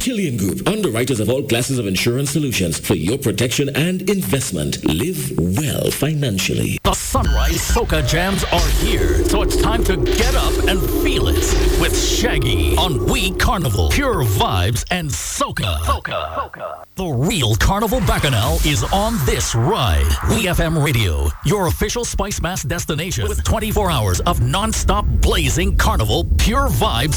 Tillian Group, underwriters of all classes of insurance solutions for your protection and investment. Live well financially. The Sunrise Soca Jams are here, so it's time to get up and feel it with Shaggy on We Carnival, Pure Vibes, and Soca. The real Carnival Bacchanal is on this ride. We FM Radio, your official Spice Mass destination with 24 hours of non-stop blazing Carnival Pure Vibes